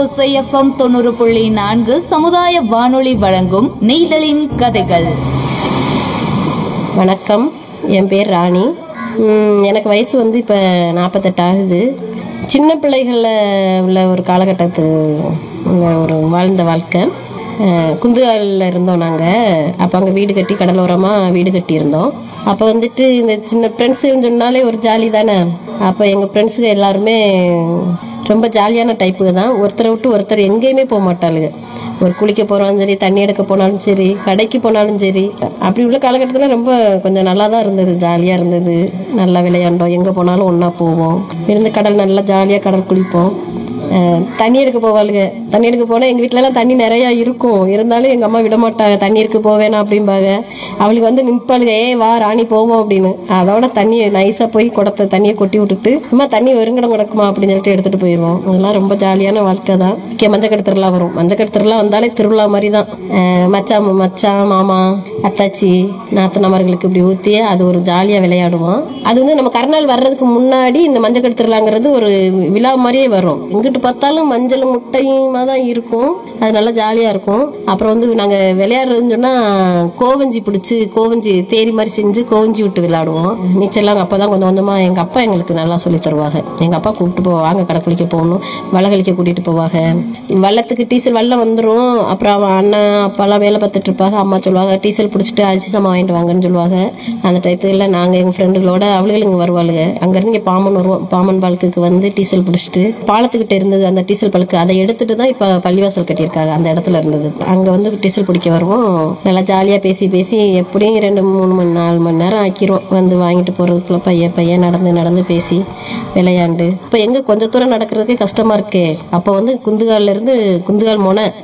ஓசை எஃப்எம் 90.4 சமுதாய வானொலி வழங்கும் நெய்தலின் கதைகள். வணக்கம், என் பேர் ராணி. எனக்கு வயசு இப்போ 48 ஆகுது. சின்ன பிள்ளைகளில் உள்ள ஒரு காலகட்டத்துக்கு உள்ள ஒரு வாழ்ந்த வாழ்க்கை. குந்துகாலில் இருந்தோம் நாங்கள். அப்போ அங்கே வீடு கட்டி கடலோரமாக வீடு கட்டியிருந்தோம். அப்போ இந்த சின்ன ஃப்ரெண்ட்ஸுன்னு சொன்னாலே ஒரு ஜாலி தானே. அப்போ எங்கள் ஃப்ரெண்ட்ஸுங்க எல்லாருமே ரொம்ப ஜாலியான டைப்புக்கு தான். ஒருத்தரை விட்டு ஒருத்தர் எங்கேயுமே போக மாட்டாளுங்க. ஒரு குளிக்க போனாலும் சரி, தண்ணி எடுக்க போனாலும் சரி, கடைக்கு போனாலும் சரி. அப்படி உள்ள காலகட்டத்தில் ரொம்ப கொஞ்சம் நல்லா தான் இருந்தது, ஜாலியாக இருந்தது. நல்லா விளையாண்டோம், எங்கே போனாலும் ஒன்றா போவோம். இருந்து கடல் நல்லா ஜாலியாக கடல் குளிப்போம். தண்ணி எடுக்க போவாளுங்க. தண்ணி எடுக்க போனால் எங்கள் வீட்டிலலாம் தண்ணி நிறையா இருக்கும். இருந்தாலும் எங்கள் அம்மா விட மாட்டாங்க, தண்ணி எடுக்க போவேணா அப்படிம்பாங்க. அவளுக்கு நிற்பாளுங்க, வா ராணி போவோம் அப்படின்னு. அதோட தண்ணியை நைஸாக போய் குடத்தை தண்ணியை கொட்டி விட்டுட்டு, அம்மா தண்ணி வெறுங்கடம் கிடக்குமா அப்படின்னு சொல்லிட்டு எடுத்துகிட்டு போயிடுவோம். அதெல்லாம் ரொம்ப ஜாலியான வாழ்க்கை தான். மஞ்சக்கட்டு திருவிழா வரும். மஞ்சக்கட்டு திருவிழா வந்தாலே திருவிழா மாதிரி தான். மச்சான் மாமா அத்தாச்சி நாத்தனாமர்களுக்கு இப்படி ஊற்றி அது ஒரு ஜாலியாக விளையாடுவோம். அது நம்ம கருநாள் வர்றதுக்கு முன்னாடி இந்த மஞ்சக்கட்டு திருவிழாங்கிறது ஒரு விழா மாதிரியே வரும். இங்கிட்டு பார்த்தாலும் மஞ்சள் முட்டையுமா தான் இருக்கும். அது நல்லா ஜாலியாக இருக்கும். அப்புறம் நாங்கள் விளையாடுறதுன்னு சொன்னால் கோவஞ்சி தேரி மாதிரி செஞ்சு கோவஞ்சி விட்டு விளையாடுவோம். நீச்சல்லாம் அப்போ தான் கொஞ்சம் கொஞ்சமாக எங்கள் அப்பா எங்களுக்கு நல்லா சொல்லி தருவாங்க. எங்கள் அப்பா கூப்பிட்டு போவாங்க, கடை குளிக்க போகணும், வலை கழிக்க கூட்டிகிட்டு போவாங்க. வள்ளத்துக்கு டீசல் வெள்ளம் வந்துடும். அப்புறம் அவன் அண்ணன் அப்பாலாம் வேலை பார்த்துட்டு இருப்பாங்க. அம்மா சொல்லுவாங்க, டீசல் பிடிச்சிட்டு அரிசி சாமான் வாங்கிட்டு வாங்கன்னு சொல்லுவாங்க. அந்த டயத்துல நாங்கள் எங்கள் ஃப்ரெண்டுகளோட அவளுங்க வருவாளுங்க. அங்கேருந்து இங்கே பாம்பன் வருவோம். பாம்பன் பாலத்துக்கு டீசல் பிடிச்சிட்டு பாலத்துக்கிட்ட இருந்தது அந்த டீசல் பழுக்கு, அதை எடுத்துட்டு தான் இப்போ பள்ளிவாசல் கட்டியிருக்காங்க. அந்த இடத்துல இருந்தது. அங்கே டீசல் பிடிக்க வருவோம். நல்லா ஜாலியாக பேசி எப்படியும் 2-3 மணி 4 மணி நேரம் ஆக்கிரும். வாங்கிட்டு போகிறதுக்குள்ள பையன் நடந்து பேசி விளையாண்டு. இப்போ எங்கே கொஞ்சம் தூரம் நடக்கிறதுக்கே கஷ்டமாக இருக்கே. அப்போ குந்துகாலில் இருந்து குந்துகால் மொனை